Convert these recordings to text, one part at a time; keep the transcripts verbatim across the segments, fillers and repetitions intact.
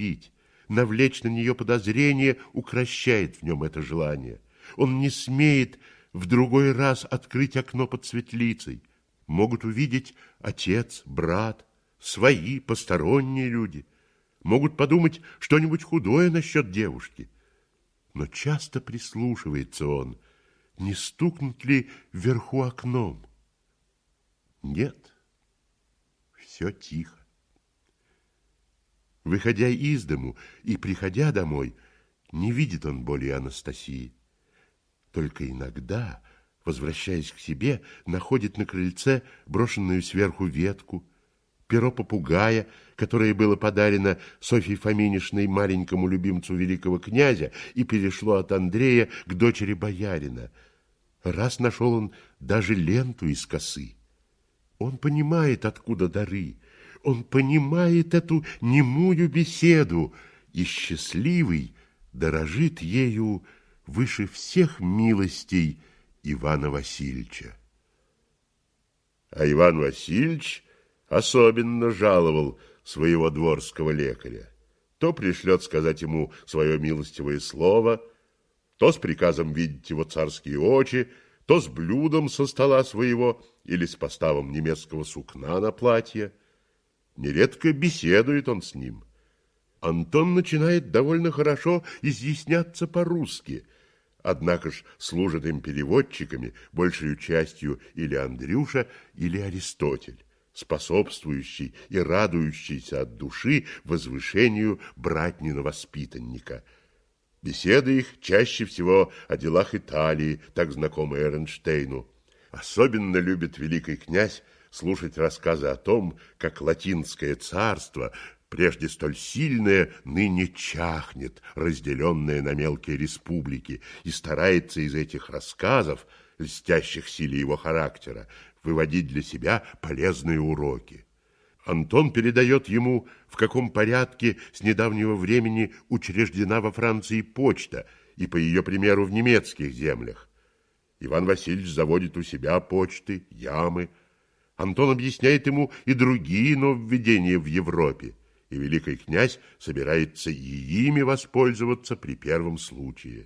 оскорбить, навлечь на нее подозрение, укрощает в нем это желание. Он не смеет в другой раз открыть окно под светлицей. Могут увидеть отец, брат, свои, посторонние люди. Могут подумать что-нибудь худое насчет девушки. Но часто прислушивается он, не стукнет ли вверху окном. Нет, все тихо. Выходя из дому и приходя домой, не видит он более Анастасии. Только иногда, возвращаясь к себе, находит на крыльце брошенную сверху ветку, перо попугая, которое было подарено Софье Фоминишной маленькому любимцу великого князя и перешло от Андрея к дочери боярина. Раз нашел он даже ленту из косы. Он понимает, откуда дары, он понимает эту немую беседу, и счастливый дорожит ею выше всех милостей Ивана Васильевича. А Иван Васильевич особенно жаловал своего дворского лекаря. То пришлет сказать ему свое милостивое слово, то с приказом видеть его царские очи, то с блюдом со стола своего или с поставом немецкого сукна на платье. Нередко беседует он с ним. Антон начинает довольно хорошо изъясняться по-русски, однако ж служат им переводчиками большей частью или Андрюша, или Аристотель, способствующий и радующийся от души возвышению братнина воспитанника. Беседы их чаще всего о делах Италии, так знакомы Эрнштейну. Особенно любит великий князь слушать рассказы о том, как латинское царство, прежде столь сильное, ныне чахнет, разделенное на мелкие республики, и старается из этих рассказов, льстящих силе его характера, выводить для себя полезные уроки. Антон передает ему, в каком порядке с недавнего времени учреждена во Франции почта, и по ее примеру в немецких землях. Иван Васильевич заводит у себя почты, ямы. Антон объясняет ему и другие нововведения в Европе, и великий князь собирается и ими воспользоваться при первом случае.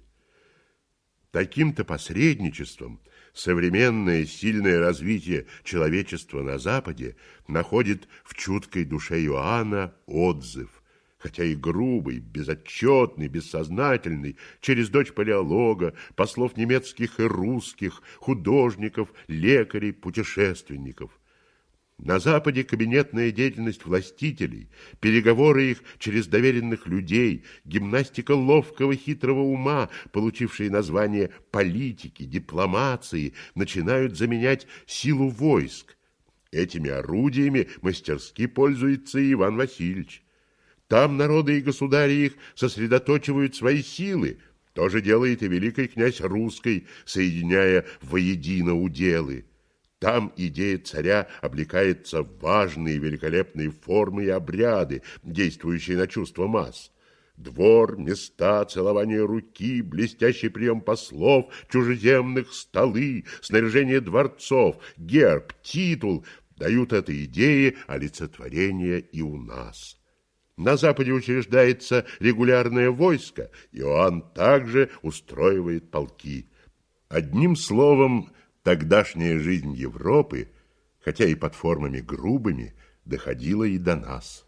Таким-то посредничеством современное сильное развитие человечества на Западе находит в чуткой душе Иоанна отзыв, хотя и грубый, безотчетный, бессознательный, через дочь палеолога, послов немецких и русских, художников, лекарей, путешественников. На Западе кабинетная деятельность властителей, переговоры их через доверенных людей, гимнастика ловкого хитрого ума, получившие название политики, дипломации, начинают заменять силу войск. Этими орудиями мастерски пользуется и Иван Васильевич. Там народы и государи их сосредоточивают свои силы. То же делает и великий князь Русской, соединяя воедино уделы. Там идея царя облекается в важные великолепные формы и обряды, действующие на чувство масс. Двор, места, целование руки, блестящий прием послов, чужеземных, столы, снаряжение дворцов, герб, титул дают этой идее олицетворение и у нас. На Западе учреждается регулярное войско, Иоанн также устроивает полки. Одним словом, тогдашняя жизнь Европы, хотя и под формами грубыми, доходила и до нас.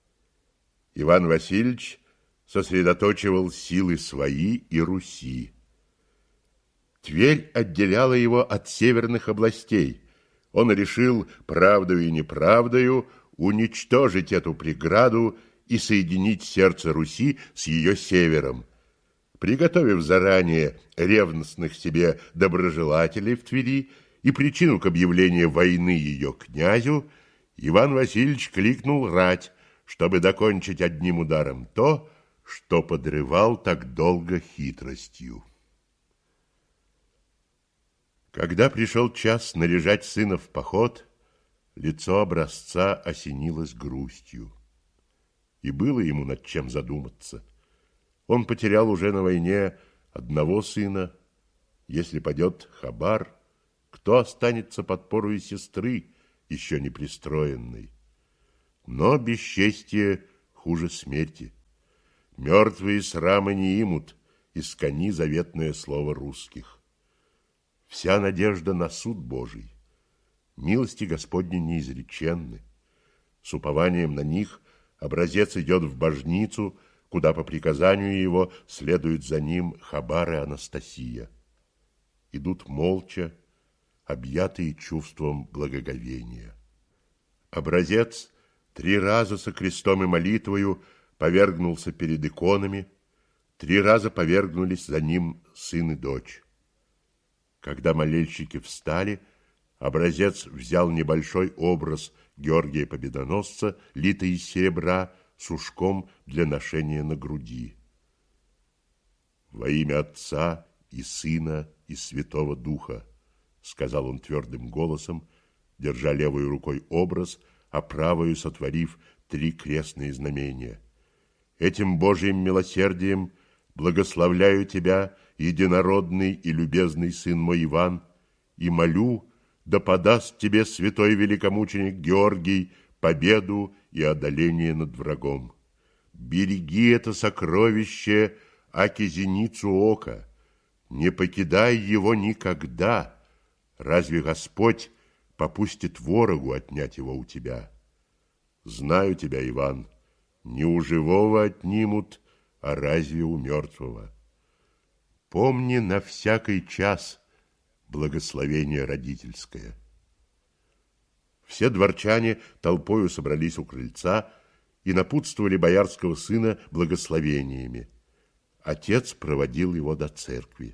Иван Васильевич сосредоточивал силы свои и Руси. Тверь отделяла его от северных областей. Он решил правдою и неправдою уничтожить эту преграду и соединить сердце Руси с ее севером. Приготовив заранее ревностных себе доброжелателей в Твери и причину к объявлению войны ее князю, Иван Васильевич кликнул рать, чтобы докончить одним ударом то, что подрывал так долго хитростью. Когда пришел час наряжать сына в поход, лицо образца осенилось грустью. И было ему над чем задуматься. Он потерял уже на войне одного сына. Если падет Хабар, кто останется подпорой сестры, еще не пристроенной? Но бесчестие хуже смерти. Мертвые срамы не имут, искони заветное слово русских. Вся надежда на суд Божий. Милости Господни неизреченны. С упованием на них образец идет в божницу, куда по приказанию его следует за ним Хабар и Анастасия. Идут молча, объятые чувством благоговения. Образец три раза со крестом и молитвою повергнулся перед иконами, три раза повергнулись за ним сын и дочь. Когда молельщики встали, образец взял небольшой образ Георгия Победоносца, литый из серебра, с ушком для ношения на груди. «Во имя Отца и Сына и Святого Духа», сказал он твердым голосом, держа левой рукой образ, а правою сотворив три крестные знамения. «Этим Божьим милосердием благословляю тебя, единородный и любезный сын мой Иван, и молю, да подаст тебе святой великомученик Георгий победу и одоление над врагом. Береги это сокровище, аки зеницу ока, не покидай его никогда. Разве Господь попустит ворогу отнять его у тебя? Знаю тебя, Иван, не у живого отнимут, а разве у мертвого? Помни на всякий час благословение родительское». Все дворчане толпою собрались у крыльца и напутствовали боярского сына благословениями. Отец проводил его до церкви.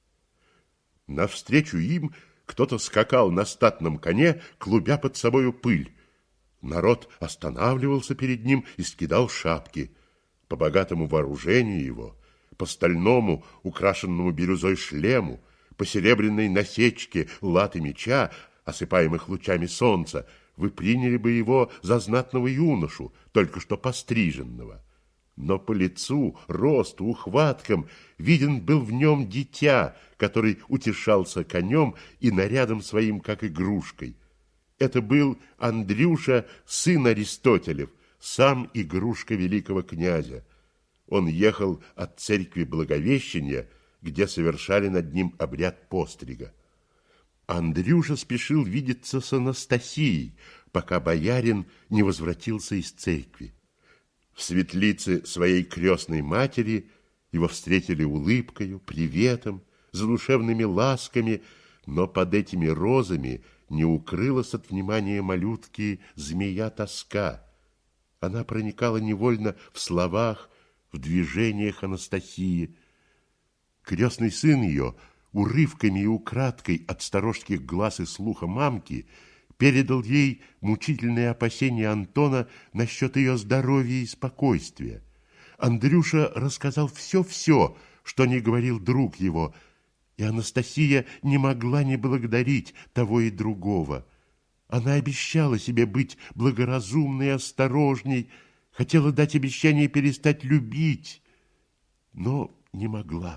Навстречу им кто-то скакал на статном коне, клубя под собою пыль. Народ останавливался перед ним и скидал шапки. По богатому вооружению его, по стальному, украшенному бирюзой шлему, по серебряной насечке латы меча, осыпаемых лучами солнца, вы приняли бы его за знатного юношу, только что постриженного. Но по лицу, росту, ухваткам виден был в нем дитя, который утешался конем и нарядом своим, как игрушкой. Это был Андрюша, сын Аристотелев, сам игрушка великого князя. Он ехал от церкви Благовещения, где совершали над ним обряд пострига. Андрюша спешил видеться с Анастасией, пока боярин не возвратился из церкви. В светлице своей крестной матери его встретили улыбкою, приветом, задушевными ласками, но под этими розами не укрылась от внимания малютки змея тоска. Она проникала невольно в словах, в движениях Анастасии. Крестный сын ее, урывками и украдкой от сторожских глаз и слуха мамки, передал ей мучительные опасения Антона насчет ее здоровья и спокойствия. Андрюша рассказал все-все, что не говорил друг его, и Анастасия не могла не благодарить того и другого. Она обещала себе быть благоразумной и осторожней, хотела дать обещание перестать любить, но не могла.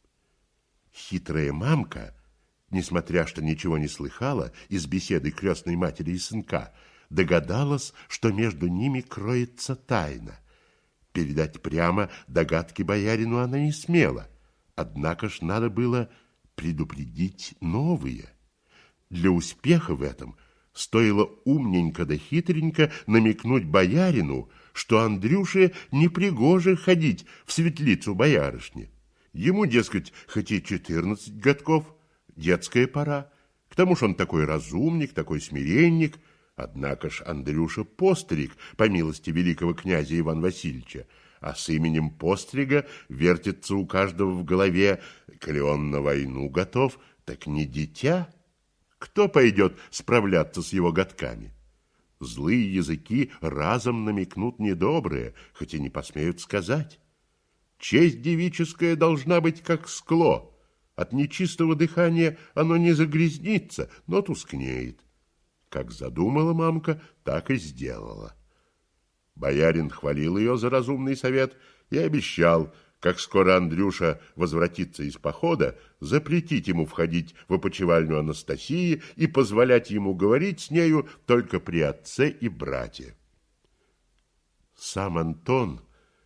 Хитрая мамка, несмотря что ничего не слыхала из беседы крестной матери и сынка, догадалась, что между ними кроется тайна. Передать прямо догадки боярину она не смела, однако ж надо было предупредить новые. Для успеха в этом стоило умненько да хитренько намекнуть боярину, что Андрюше непригоже ходить в светлицу боярышни. Ему, дескать, хоть и четырнадцать годков, детская пора. К тому ж он такой разумник, такой смиренник. Однако ж Андрюша постриг, по милости великого князя Ивана Васильевича, а с именем пострига вертится у каждого в голове, коли он на войну готов, так не дитя. Кто пойдет справляться с его годками? Злые языки разом намекнут недобрые, хоть и не посмеют сказать. Честь девическая должна быть как скло. От нечистого дыхания оно не загрязнится, но тускнеет. Как задумала мамка, так и сделала. Боярин хвалил ее за разумный совет и обещал, как скоро Андрюша возвратится из похода, запретить ему входить в опочивальню Анастасии и позволять ему говорить с нею только при отце и брате. Сам Антон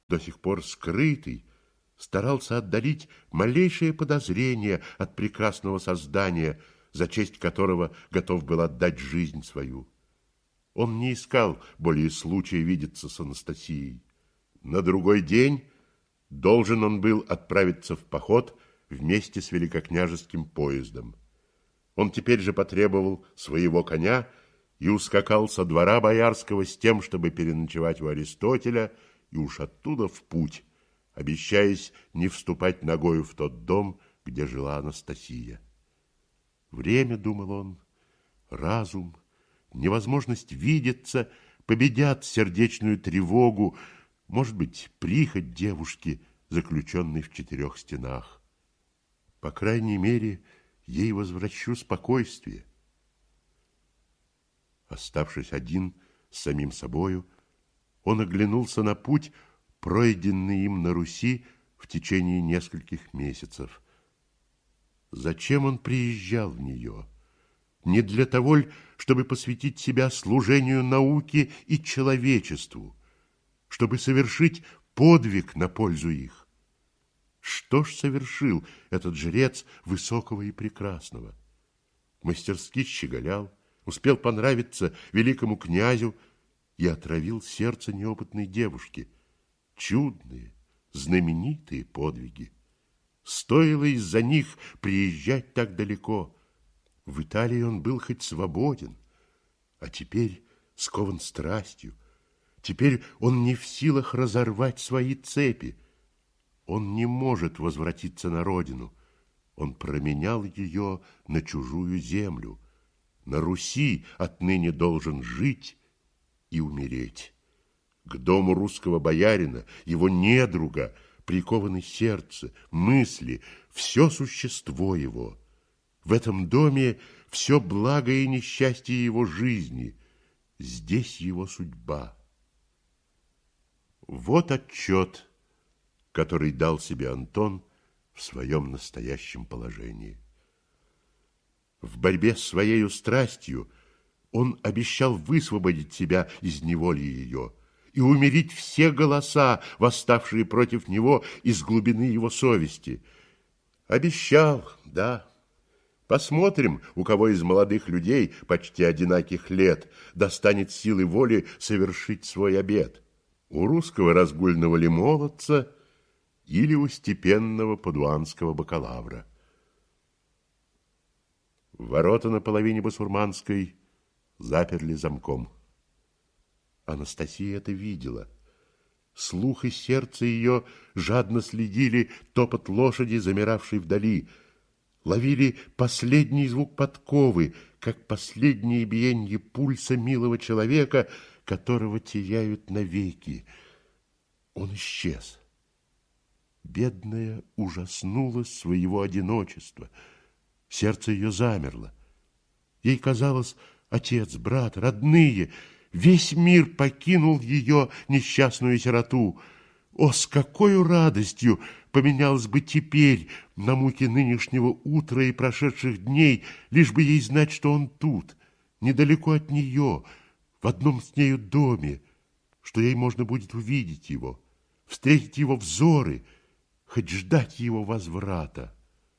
до сих пор скрытый, старался отдалить малейшее подозрение от прекрасного создания, за честь которого готов был отдать жизнь свою. Он не искал более случая видеться с Анастасией. На другой день должен он был отправиться в поход вместе с великокняжеским поездом. Он теперь же потребовал своего коня и ускакал со двора боярского с тем, чтобы переночевать у Аристотеля, и уж оттуда в путь, обещаясь не вступать ногою в тот дом, где жила Анастасия. Время, думал он, разум, невозможность видеться победят сердечную тревогу, может быть, прихоть девушки, заключенной в четырех стенах. По крайней мере, ей возвращу спокойствие. Оставшись один с самим собою, он оглянулся на путь, пройденный им на Руси в течение нескольких месяцев. Зачем он приезжал в нее? Не для того ли, чтобы посвятить себя служению науке и человечеству, чтобы совершить подвиг на пользу их? Что ж совершил этот жрец высокого и прекрасного? Мастерски щеголял, успел понравиться великому князю и отравил сердце неопытной девушки. Чудные, знаменитые подвиги. Стоило из-за них приезжать так далеко. В Италии он был хоть свободен, а теперь скован страстью. Теперь он не в силах разорвать свои цепи. Он не может возвратиться на родину. Он променял ее на чужую землю. На Руси отныне должен жить и умереть. К дому русского боярина, его недруга, прикованы сердце, мысли, все существо его. В этом доме все благо и несчастье его жизни. Здесь его судьба. Вот отчет, который дал себе Антон в своем настоящем положении. В борьбе с своей страстью он обещал высвободить себя из неволи ее и умерить все голоса, восставшие против него из глубины его совести. Обещал, да. Посмотрим, у кого из молодых людей почти одинаких лет достанет силы воли совершить свой обет. У русского разгульного ли молодца или у степенного падуанского бакалавра. Ворота на половине басурманской заперли замком. Анастасия это видела. Слух и сердце ее жадно следили топот лошади, замиравшей вдали, ловили последний звук подковы, как последнее биение пульса милого человека, которого теряют навеки. Он исчез. Бедная ужаснулась своего одиночества. Сердце ее замерло. Ей казалось, отец, брат, родные, весь мир покинул ее несчастную сироту. О, с какой радостью поменялось бы теперь на муки нынешнего утра и прошедших дней, лишь бы ей знать, что он тут, недалеко от нее, в одном с нею доме, что ей можно будет увидеть его, встретить его взоры, хоть ждать его возврата.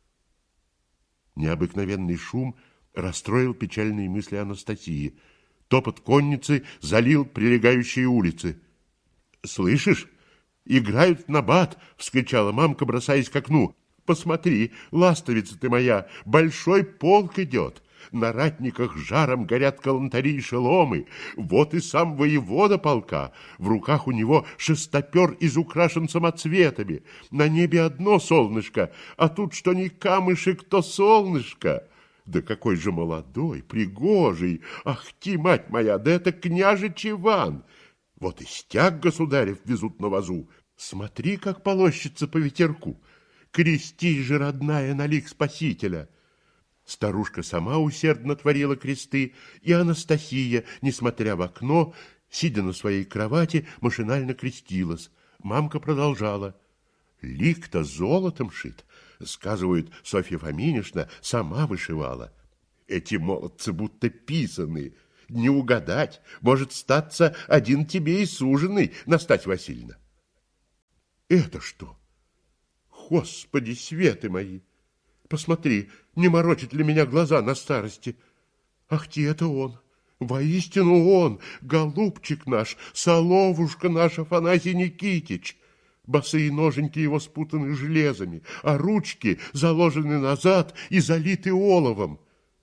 Необыкновенный шум расстроил печальные мысли Анастасии. Топот конницы залил прилегающие улицы. «Слышишь? Играют в набат!» — вскричала мамка, бросаясь к окну. «Посмотри, ластовица ты моя, большой полк идет. На ратниках жаром горят калантари и шеломы. Вот и сам воевода полка. В руках у него шестопер изукрашен самоцветами. На небе одно солнышко, а тут что ни камышек, то солнышко. Да какой же молодой, пригожий! Ах ты, мать моя, да это княжич Иван! Вот и стяг государев везут на вазу. Смотри, как полощется по ветерку. Крестись же, родная, на лик Спасителя!» Старушка сама усердно творила кресты, и Анастасия, несмотря в окно, сидя на своей кровати, машинально крестилась. Мамка продолжала. «Лик-то золотом шит. Сказывают, Софья Фоминишна сама вышивала. Эти молодцы будто писаны. Не угадать. Может, статься один тебе и суженый, Настасья Васильевна». Это что? Господи, светы мои! Посмотри, не морочит ли меня глаза на старости? Ах ты, это он! Воистину он, голубчик наш, соловушка наш Афанасий Никитич! Босые ноженьки его спутаны железами, а ручки заложены назад и залиты оловом.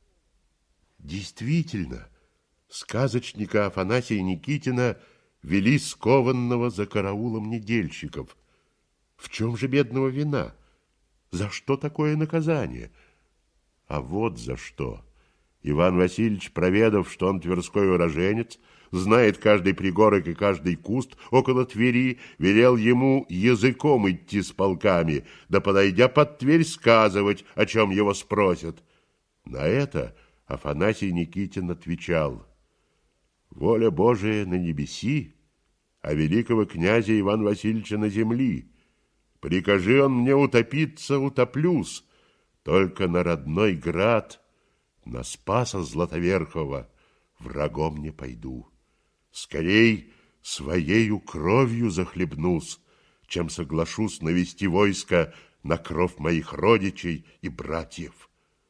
Действительно, сказочника Афанасия Никитина вели скованного за караулом недельщиков. В чем же бедного вина? За что такое наказание? А вот за что. Иван Васильевич, проведав, что он тверской уроженец, знает каждый пригорок и каждый куст около Твери, велел ему языком идти с полками, да, подойдя под Тверь, сказывать, о чем его спросят. На это Афанасий Никитин отвечал: воля Божия на небеси, а великого князя Ивана Васильевича на земли. Прикажи он мне утопиться, утоплюсь, только на родной град, на Спаса Златоверхова, врагом не пойду. Скорей своею кровью захлебнусь, чем соглашусь навести войско на кровь моих родичей и братьев.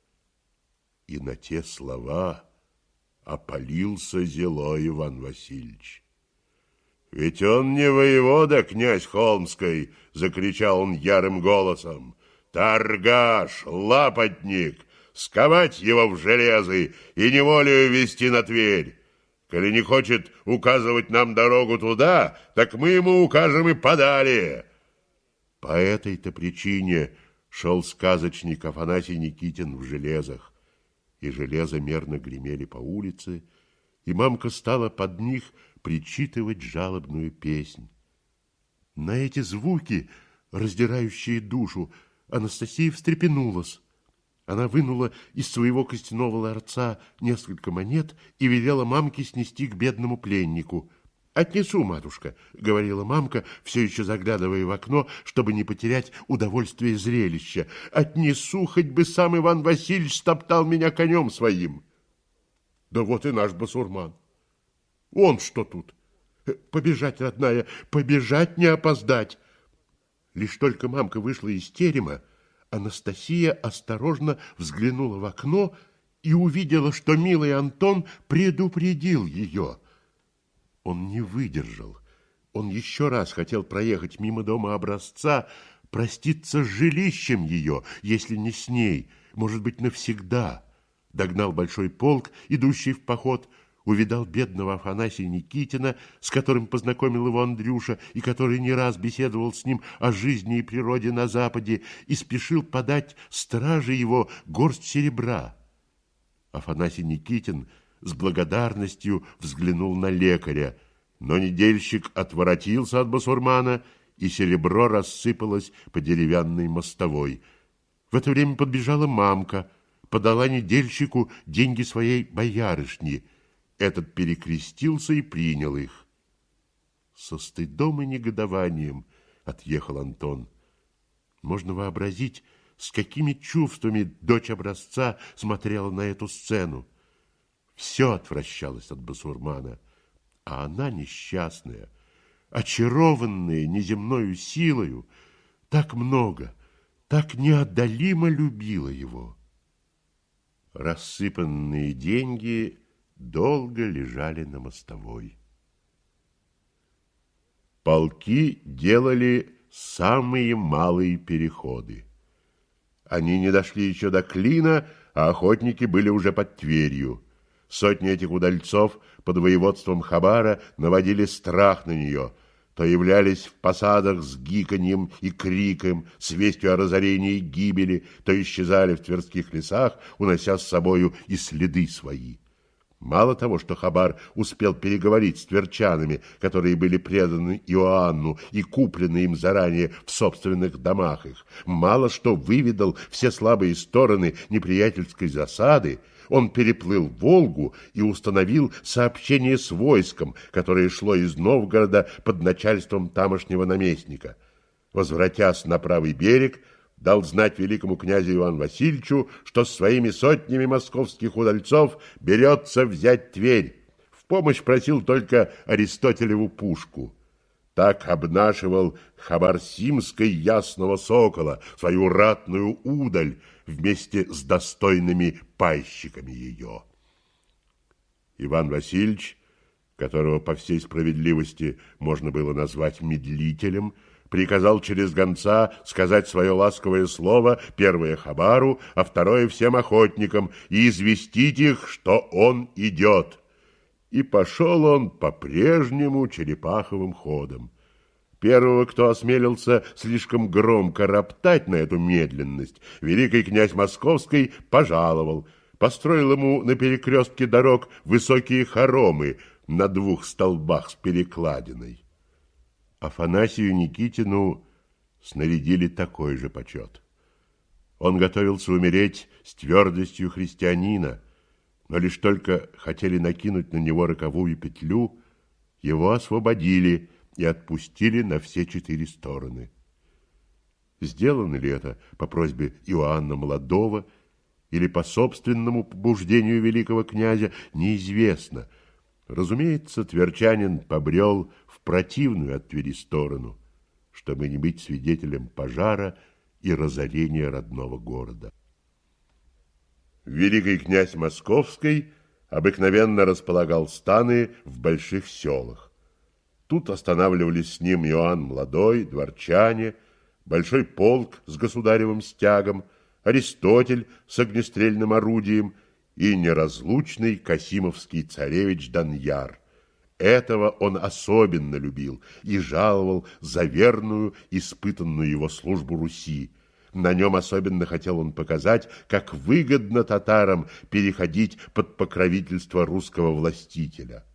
И на те слова опалился зело Иван Васильевич. Ведь он не воевода, князь Холмской, закричал он ярым голосом. Торгаш, лапотник, сковать его в железы и неволею вести на Тверь. Коли не хочет указывать нам дорогу туда, так мы ему укажем и подали. По этой-то причине шел сказочник Афанасий Никитин в железах, и железа мерно гремели по улице, и мамка стала под них причитывать жалобную песнь. На эти звуки, раздирающие душу, Анастасия встрепенулась. Она вынула из своего костяного ларца несколько монет и велела мамке снести к бедному пленнику. «Отнесу, матушка», — говорила мамка, все еще заглядывая в окно, чтобы не потерять удовольствие зрелища. «Отнесу, хоть бы сам Иван Васильевич стоптал меня конем своим». «Да вот и наш басурман. Он что тут? Побежать, родная, побежать, не опоздать». Лишь только мамка вышла из терема, Анастасия осторожно взглянула в окно и увидела, что милый Антон предупредил ее. Он не выдержал. Он еще раз хотел проехать мимо дома образца, проститься с жилищем ее, если не с ней, может быть, навсегда. Догнал большой полк, идущий в поход, увидал бедного Афанасия Никитина, с которым познакомил его Андрюша, и который не раз беседовал с ним о жизни и природе на Западе, и спешил подать страже его горсть серебра. Афанасий Никитин с благодарностью взглянул на лекаря, но недельщик отворотился от басурмана, и серебро рассыпалось по деревянной мостовой. В это время подбежала мамка, подала недельщику деньги своей боярышни. Этот перекрестился и принял их. Со стыдом и негодованием отъехал Антон. Можно вообразить, с какими чувствами дочь образца смотрела на эту сцену. Все отвращалось от басурмана, а она, несчастная, очарованная неземною силою, так много, так неотдалимо любила его. Рассыпанные деньги долго лежали на мостовой. Полки делали самые малые переходы. Они не дошли еще до Клина, а охотники были уже под Тверью. Сотни этих удальцов под воеводством Хабара наводили страх на нее, то являлись в посадах с гиканьем и криком, с вестью о разорении и гибели, то исчезали в тверских лесах, унося с собою и следы свои. Мало того, что Хабар успел переговорить с тверчанами, которые были преданы Иоанну и куплены им заранее в собственных домах их, мало что выведал все слабые стороны неприятельской засады, он переплыл Волгу и установил сообщение с войском, которое шло из Новгорода под начальством тамошнего наместника. Возвратясь на правый берег, дал знать великому князю Ивану Васильевичу, что с своими сотнями московских удальцов берется взять Тверь. В помощь просил только Аристотелеву пушку. Так обнашивал Хабар-Симской ясного сокола, свою ратную удаль, вместе с достойными пайщиками ее. Иван Васильевич, которого по всей справедливости можно было назвать медлителем, приказал через гонца сказать свое ласковое слово, первое Хабару, а второе всем охотникам, и известить их, что он идет. И пошел он по-прежнему черепаховым ходом. Первого, кто осмелился слишком громко роптать на эту медленность, великий князь Московский пожаловал, построил ему на перекрестке дорог высокие хоромы на двух столбах с перекладиной. Афанасию Никитину снарядили такой же почет. Он готовился умереть с твердостью христианина, но лишь только хотели накинуть на него роковую петлю, его освободили и отпустили на все четыре стороны. Сделано ли это по просьбе Иоанна Молодого или по собственному побуждению великого князя, неизвестно. Разумеется, тверчанин побрел в противную от Твери сторону, чтобы не быть свидетелем пожара и разорения родного города. Великий князь Московский обыкновенно располагал станы в больших селах. Тут останавливались с ним Иоанн Молодой, дворчане, большой полк с государевым стягом, Аристотель с огнестрельным орудием и неразлучный Касимовский царевич Даньяр. Этого он особенно любил и жаловал за верную, испытанную его службу Руси. На нем особенно хотел он показать, как выгодно татарам переходить под покровительство русского властителя.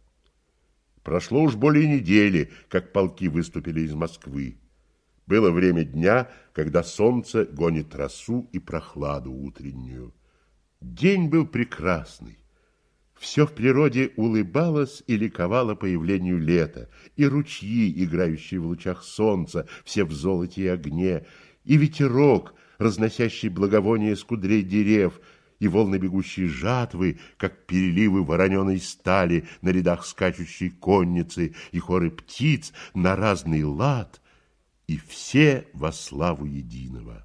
Прошло уж более недели, как полки выступили из Москвы. Было время дня, когда солнце гонит росу и прохладу утреннюю. День был прекрасный. Все в природе улыбалось и ликовало появлению лета, и ручьи, играющие в лучах солнца, все в золоте и огне, и ветерок, разносящий благовоние с кудрей дерев, и волны бегущей жатвы, как переливы вороненой стали на рядах скачущей конницы, и хоры птиц на разный лад, и все во славу единого.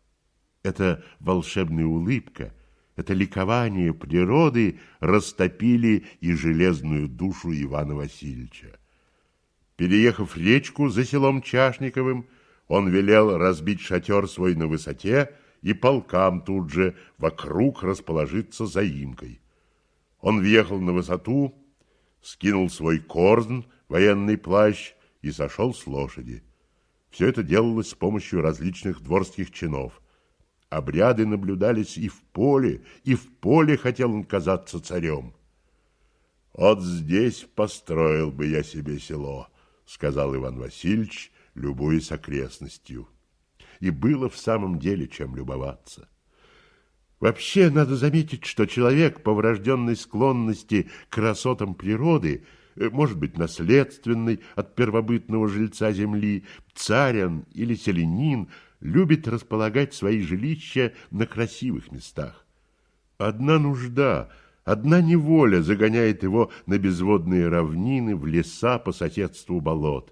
Эта волшебная улыбка, это ликование природы растопили и железную душу Ивана Васильевича. Переехав речку за селом Чашниковым, он велел разбить шатер свой на высоте и полкам тут же вокруг расположиться заимкой. Он въехал на высоту, скинул свой корзн, военный плащ, и сошел с лошади. Все это делалось с помощью различных дворских чинов. Обряды наблюдались и в поле, и в поле хотел он казаться царем. «Вот здесь построил бы я себе село», — сказал Иван Васильевич, любуясь окрестностью. И было в самом деле чем любоваться. Вообще, надо заметить, что человек по врожденной склонности к красотам природы, может быть, наследственный от первобытного жильца земли, царин или селянин, любит располагать свои жилища на красивых местах. Одна нужда, одна неволя загоняет его на безводные равнины, в леса по соседству болот.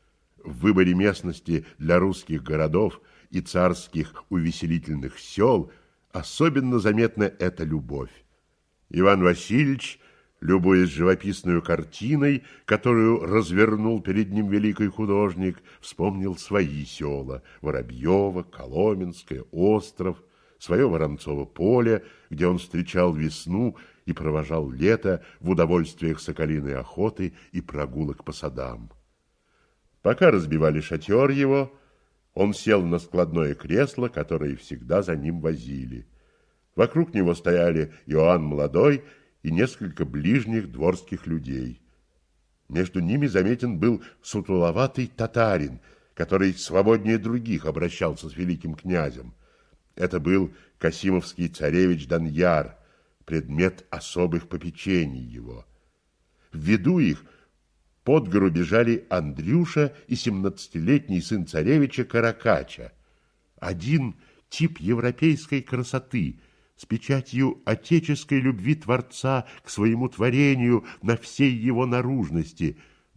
В выборе местности для русских городов и царских увеселительных сел особенно заметна эта любовь. Иван Васильевич, любуясь живописной картиной, которую развернул перед ним великий художник, вспомнил свои села – Воробьево, Коломенское, Остров, свое Воронцово поле, где он встречал весну и провожал лето в удовольствиях соколиной охоты и прогулок по садам. Пока разбивали шатер его, он сел на складное кресло, которое всегда за ним возили. Вокруг него стояли Иоанн Молодой и несколько ближних дворских людей. Между ними заметен был сутуловатый татарин, который свободнее других обращался с великим князем. Это был Касимовский царевич Даньяр, предмет особых попечений его. В виду их под гору бежали Андрюша и семнадцатилетний сын царевича Каракача. Один тип европейской красоты, с печатью отеческой любви Творца к своему творению на всей его наружности,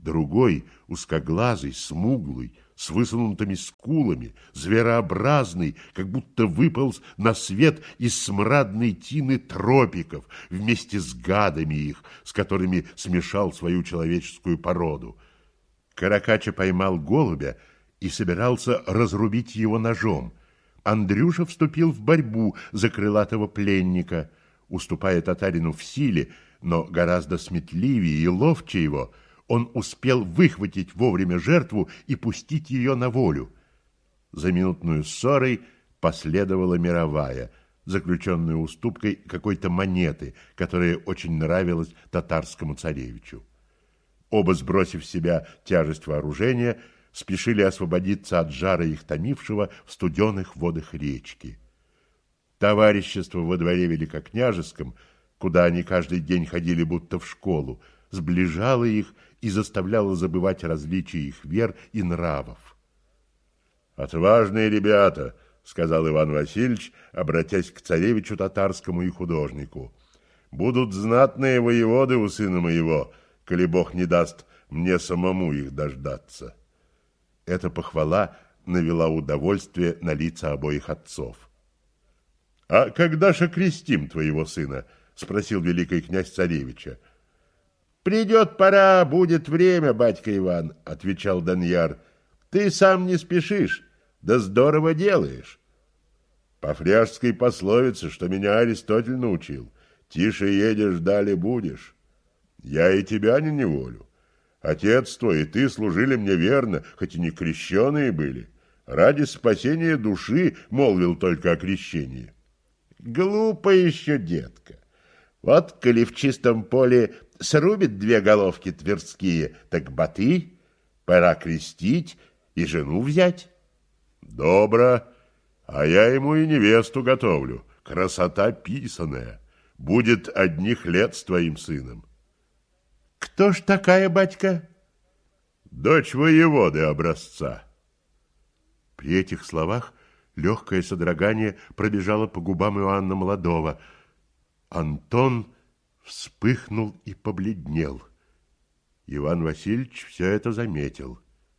Другой, узкоглазый, смуглый, с высунутыми скулами, зверообразный, как будто выполз на свет из смрадной тины тропиков вместе с гадами их, с которыми смешал свою человеческую породу. Каракача поймал голубя и собирался разрубить его ножом. Андрюша вступил в борьбу за крылатого пленника. Уступая татарину в силе, но гораздо сметливее и ловче его, он успел выхватить вовремя жертву и пустить ее на волю. За минутную ссорой последовала мировая, заключенная уступкой какой-то монеты, которая очень нравилась татарскому царевичу. Оба, сбросив с себя тяжесть вооружения, спешили освободиться от жара их томившего в студеных водах речки. Товарищество во дворе великокняжеском, куда они каждый день ходили будто в школу, сближало их и заставляло забывать различия их вер и нравов. «Отважные ребята», — сказал Иван Васильевич, обратясь к царевичу татарскому и художнику, «будут знатные воеводы у сына моего, коли Бог не даст мне самому их дождаться». Эта похвала навела удовольствие на лица обоих отцов. «А когда же окрестим твоего сына?» — спросил великий князь царевича. «Придет пора, будет время, батька Иван», — отвечал Даньяр. «Ты сам не спешишь, да здорово делаешь». По фряжской пословице, что меня Аристотель научил, «Тише едешь, далее будешь». Я и тебя не неволю. Отец твой и ты служили мне верно, хоть и не крещеные были. Ради спасения души молвил только о крещении. Глупо еще, детка. Вот, коли в чистом поле срубит две головки тверские, так баты, пора крестить и жену взять. Добро, а я ему и невесту готовлю. Красота писаная. Будет одних лет с твоим сыном. Кто ж такая, батька? Дочь воеводы образца. При этих словах легкое содрогание пробежало по губам Иоанна Молодого. Антон вспыхнул и побледнел. Иван Васильевич все это заметил.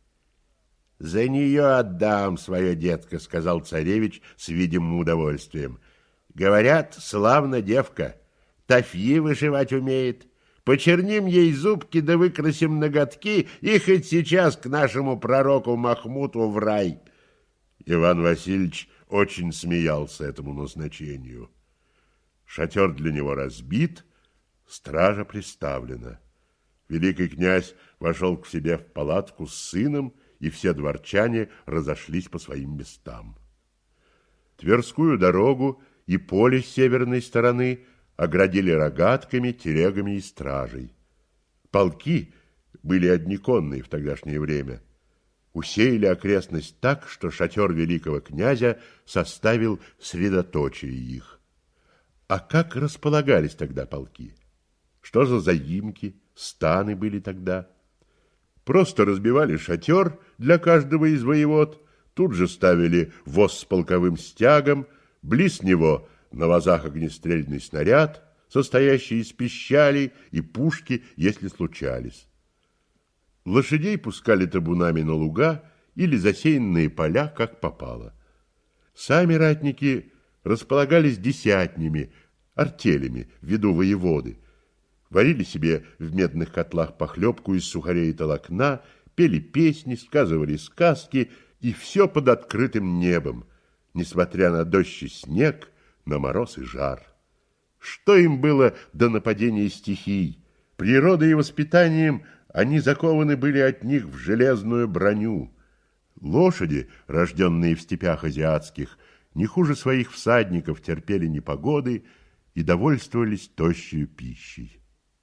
«За нее отдам свое, детка», — сказал царевич с видимым удовольствием. «Говорят, славна девка, тафьи вышивать умеет. Почерним ей зубки да выкрасим ноготки и хоть сейчас к нашему пророку Махмуту в рай». Иван Васильевич очень смеялся этому назначению. Шатер для него разбит, стража приставлена. Великий князь вошел к себе в палатку с сыном, и все дворчане разошлись по своим местам. Тверскую дорогу и поле с северной стороны оградили рогатками, телегами и стражей. Полки были одни конные в тогдашнее время. Усеяли окрестность так, что шатер великого князя составил средоточие их. А как располагались тогда полки? Что за заимки, станы были тогда? Просто разбивали шатер для каждого из воевод, тут же ставили воз с полковым стягом, близ него на вазах огнестрельный снаряд, состоящий из пищалей и пушки, если случались. Лошадей пускали табунами на луга или засеянные поля, как попало. Сами ратники располагались десятнями, артелями в виду воеводы, варили себе в медных котлах похлебку из сухарей и толокна, пели песни, сказывали сказки, и все под открытым небом, несмотря на дождь и снег, на мороз и жар. Что им было до нападения стихий? Природой и воспитанием они закованы были от них в железную броню. Лошади, рожденные в степях азиатских, не хуже своих всадников терпели непогоды и довольствовались тощей пищей.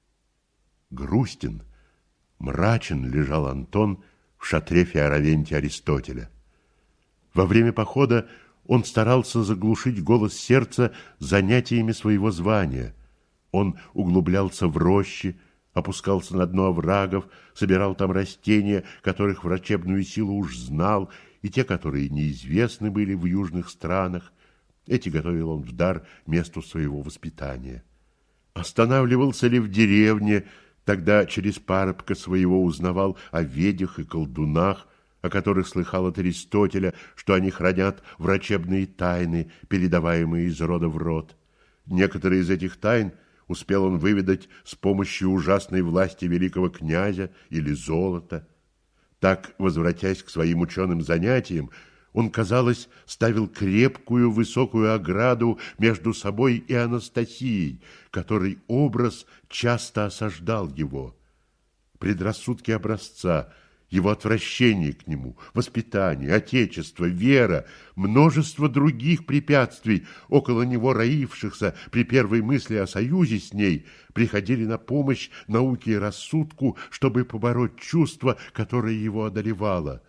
Грустен, мрачен лежал Антон в шатре Феоравентия Аристотеля. Во время похода он старался заглушить голос сердца занятиями своего звания. Он углублялся в рощи, опускался на дно оврагов, собирал там растения, которых врачебную силу уж знал, и те, которые неизвестны были в южных странах. Эти готовил он в дар месту своего воспитания. Останавливался ли в деревне, Тогда через парабка своего узнавал о ведях и колдунах, о которых слыхал от Аристотеля, что они хранят врачебные тайны, передаваемые из рода в род. Некоторые из этих тайн успел он выведать с помощью ужасной власти великого князя или золота. Так, возвратясь к своим ученым занятиям, он, казалось, ставил крепкую высокую ограду между собой и Анастасией, которой образ часто осаждал его. Предрассудки образца, его отвращение к нему, воспитание, отечество, вера, множество других препятствий, около него роившихся при первой мысли о союзе с ней, приходили на помощь науке и рассудку, чтобы побороть чувство, которое его одолевало.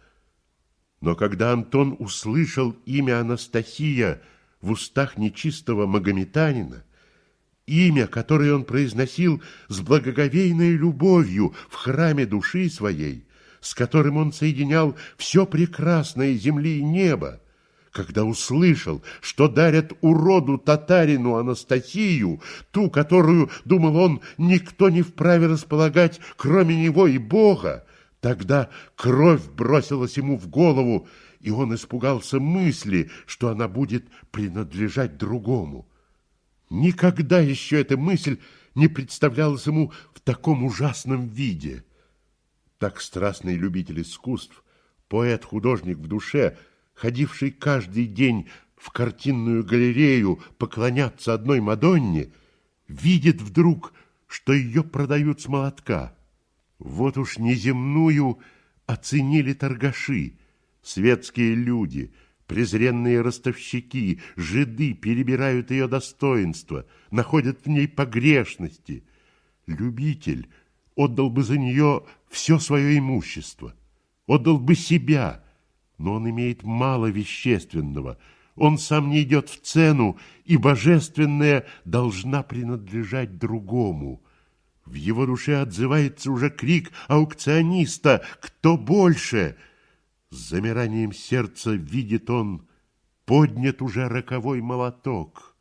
Но когда Антон услышал имя Анастасия в устах нечистого магометанина, имя, которое он произносил с благоговейной любовью в храме души своей, с которым он соединял все прекрасное земли и неба, когда услышал, что дарят уроду татарину Анастасию, ту, которую, думал он, никто не вправе располагать, кроме него и Бога, тогда кровь бросилась ему в голову, и он испугался мысли, что она будет принадлежать другому. Никогда еще эта мысль не представлялась ему в таком ужасном виде. Так страстный любитель искусств, поэт-художник в душе, ходивший каждый день в картинную галерею поклоняться одной Мадонне, видит вдруг, что ее продают с молотка. Вот уж неземную оценили торгаши, светские люди, презренные ростовщики, жиды перебирают ее достоинства, находят в ней погрешности. Любитель отдал бы за нее все свое имущество, отдал бы себя, но он имеет мало вещественного, он сам не идет в цену, и божественное должна принадлежать другому. В его душе отзывается уже крик аукциониста «Кто больше?». С замиранием сердца видит он, поднят уже роковой молоток.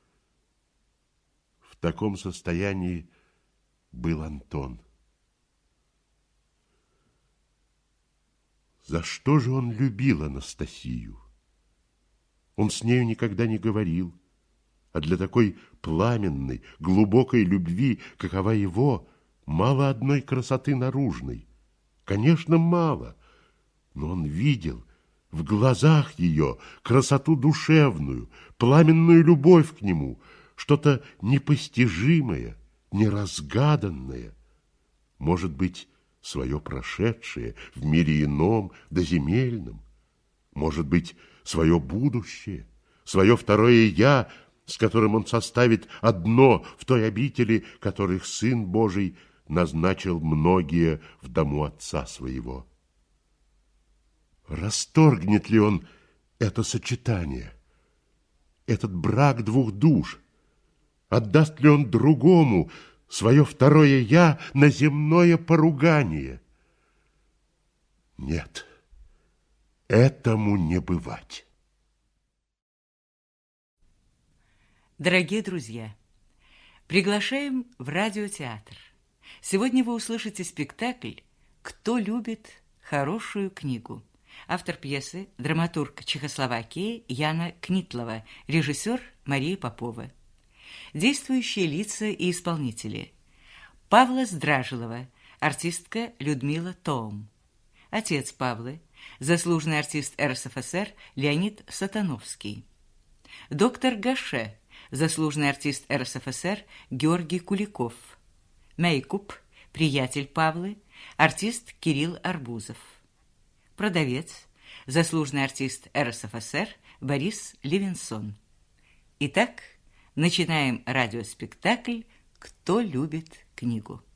В таком состоянии был Антон. За что же он любил Анастасию? Он с нею никогда не говорил, а для такой пламенной, глубокой любви, какова его, мало одной красоты наружной. Конечно, мало, но он видел в глазах ее красоту душевную, пламенную любовь к нему, что-то непостижимое, неразгаданное. Может быть, свое прошедшее в мире ином, доземельном. Может быть, свое будущее, свое второе «я», с которым он составит одно в той обители, которых Сын Божий назначил многие в дому Отца Своего. Расторгнет ли он это сочетание, этот брак двух душ? Отдаст ли он другому свое второе «я» на земное поругание? Нет, этому не бывать. Дорогие друзья, приглашаем в радиотеатр. Сегодня вы услышите спектакль «Кто любит хорошую книгу». Автор пьесы – драматург Чехословакии Яна Книтлова, режиссер Мария Попова. Действующие лица и исполнители. Павла Здражилова, артистка Людмила Тоум. Отец Павлы – заслуженный артист эр эс эф эс эр Леонид Сатановский. Доктор Гаше – заслуженный артист эр эс эф эс эр Георгий Куликов. Мейкуп – приятель Павлы, артист Кирилл Арбузов. Продавец – заслуженный артист эр эс эф эс эр Борис Левинсон. Итак, начинаем радиоспектакль «Кто любит книгу».